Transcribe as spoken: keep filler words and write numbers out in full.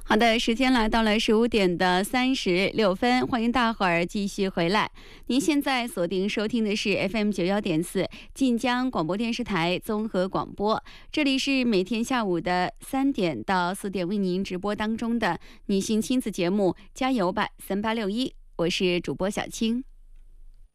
好的，时间来到了十五点的三十六分，欢迎大伙儿继续回来。您现在锁定收听的是 F M 九幺点四晋江广播电视台综合广播，这里是每天下午的三点到四点为您直播当中的女性亲子节目《加油吧三八六一》，我是主播小青。